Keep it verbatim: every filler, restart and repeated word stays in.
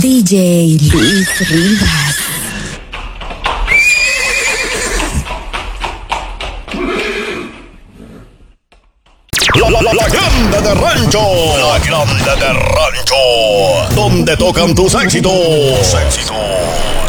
D J Luis Rivas. La, la, la, la grande de rancho. La grande de rancho. Donde tocan tus éxitos. Tus éxitos.